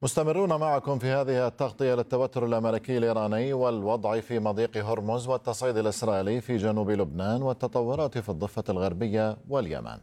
مستمرون معكم في هذه التغطية للتوتر الأمريكي الإيراني والوضع في مضيق هرمز والتصعيد الإسرائيلي في جنوب لبنان والتطورات في الضفة الغربية واليمن.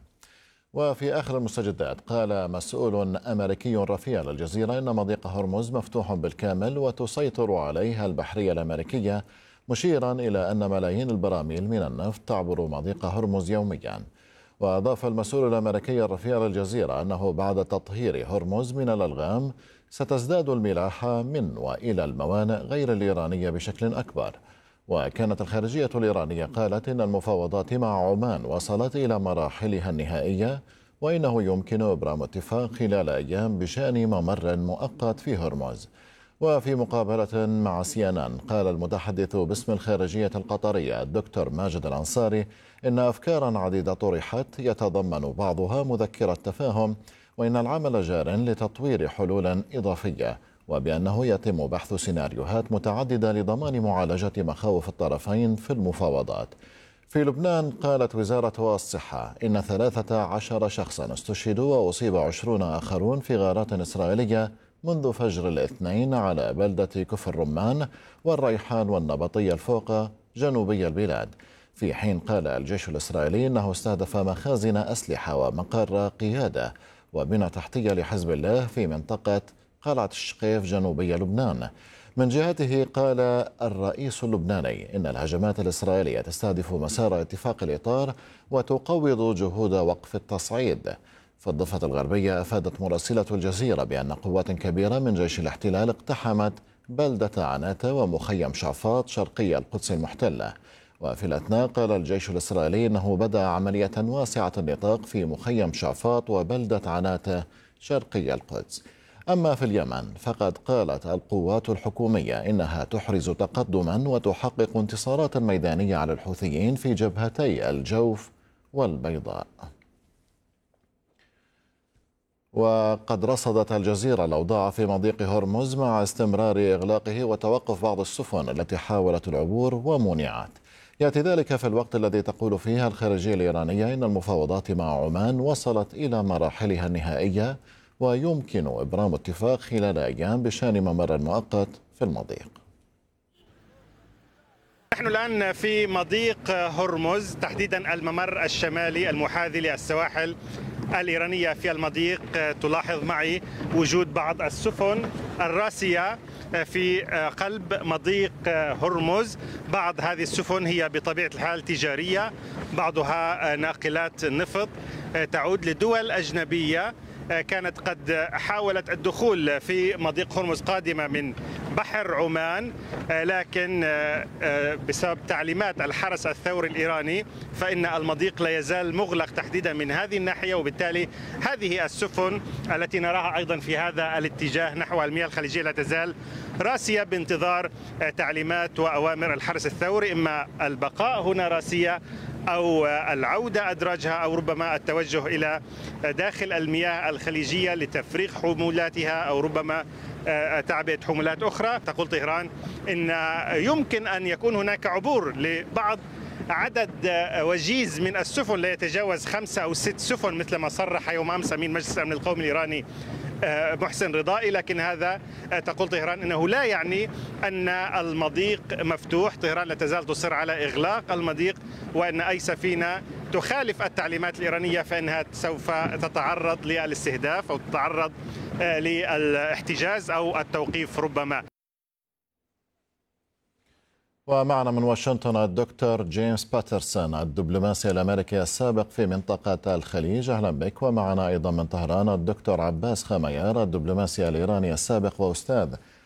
وفي آخر المستجدات قال مسؤول أمريكي رفيع للجزيرة إن مضيق هرمز مفتوح بالكامل وتسيطر عليه البحرية الأمريكية، مشيرا إلى أن ملايين البراميل من النفط تعبر مضيق هرمز يوميا. وأضاف المسؤول الأمريكي الرفيع للجزيرة أنه بعد تطهير هرمز من الألغام ستزداد الملاحة من وإلى الموانئ غير الإيرانية بشكل أكبر. وكانت الخارجية الإيرانية قالت إن المفاوضات مع عمان وصلت إلى مراحلها النهائية، وإنه يمكن إبرام اتفاق خلال أيام بشأن ممر مؤقت في هرمز. وفي مقابلة مع CNN قال المتحدث باسم الخارجية القطرية الدكتور ماجد الأنصاري إن أفكارا عديدة طرحت يتضمن بعضها مذكرة تفاهم، وإن العمل جار لتطوير حلول إضافية، وبأنه يتم بحث سيناريوهات متعددة لضمان معالجة مخاوف الطرفين في المفاوضات. في لبنان قالت وزارة الصحة إن 13 شخصا استشهدوا وأصيب 20 آخرون في غارات إسرائيلية منذ فجر الاثنين على بلدة كفر رمان والريحان والنبطية الفوقة جنوبي البلاد، في حين قال الجيش الإسرائيلي أنه استهدف مخازن أسلحة ومقر قيادة وبنى تحتية لحزب الله في منطقة قلعة الشقيف جنوبي لبنان. من جهته قال الرئيس اللبناني إن الهجمات الإسرائيلية تستهدف مسار اتفاق الإطار وتقوض جهود وقف التصعيد. في الضفة الغربية أفادت مراسلة الجزيرة بأن قوات كبيرة من جيش الاحتلال اقتحمت بلدة عناتة ومخيم شعفاط شرقي القدس المحتلة. وفي الأثناء قال الجيش الإسرائيلي أنه بدأ عملية واسعة النطاق في مخيم شعفاط وبلدة عناتة شرقي القدس. أما في اليمن فقد قالت القوات الحكومية إنها تحرز تقدما وتحقق انتصارات ميدانية على الحوثيين في جبهتي الجوف والبيضاء. وقد رصدت الجزيرة الأوضاع في مضيق هرمز مع استمرار إغلاقه وتوقف بعض السفن التي حاولت العبور ومنعت. يأتي ذلك في الوقت الذي تقول فيه الخارجية الإيرانية إن المفاوضات مع عمان وصلت إلى مراحلها النهائية، ويمكن إبرام اتفاق خلال أيام بشأن ممر مؤقت في المضيق. نحن الآن في مضيق هرمز، تحديدا الممر الشمالي المحاذي للسواحل الإيرانية في المضيق. تلاحظ معي وجود بعض السفن الراسية في قلب مضيق هرمز. بعض هذه السفن هي بطبيعة الحال تجارية، بعضها ناقلات نفط تعود لدول أجنبية كانت قد حاولت الدخول في مضيق هرمز قادمة من بحر عمان، لكن بسبب تعليمات الحرس الثوري الإيراني فإن المضيق لا يزال مغلق تحديدا من هذه الناحية، وبالتالي هذه السفن التي نراها أيضا في هذا الاتجاه نحو المياه الخليجية لا تزال راسية بانتظار تعليمات وأوامر الحرس الثوري، إما البقاء هنا راسية أو العودة أدراجها أو ربما التوجه إلى داخل المياه الخليجية لتفريغ حمولاتها أو ربما تعبئة حمولات أخرى. تقول طهران إن يمكن أن يكون هناك عبور لبعض عدد وجيز من السفن لا يتجاوز 5 أو 6 سفن مثل ما صرح يوم أمس أمين مجلس الأمن القومي الإيراني محسن رضائي، لكن هذا تقول طهران أنه لا يعني أن المضيق مفتوح. طهران لا تزال تصر على إغلاق المضيق، وأن أي سفينة تخالف التعليمات الإيرانية فإنها سوف تتعرض للاستهداف أو تتعرض للاحتجاز أو التوقيف ربما. ومعنا من واشنطن الدكتور جيمس باترسون الدبلوماسي الأمريكي السابق في منطقة الخليج، أهلا بك. ومعنا أيضا من طهران الدكتور عباس خميار الدبلوماسي الإيراني السابق وأستاذ